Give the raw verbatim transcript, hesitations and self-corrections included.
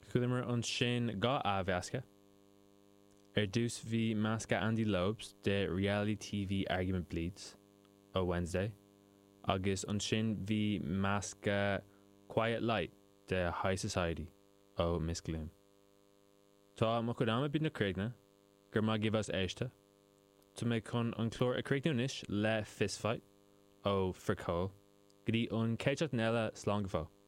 Chuilimar an sin gá ábheasca. Ar dús bhí measca Andy Lobes de Reality T V Argument Bleeds ó Wednesday, agus an sin bhí measca Quiet Light de High Society ó Miss Gloom. Tá mo chudama bíd na craigna, gur má give us éiste. Tá mé chun an clór a craignunis le Fistfight ó Frickhole, grí an céiteach nela slán go fó.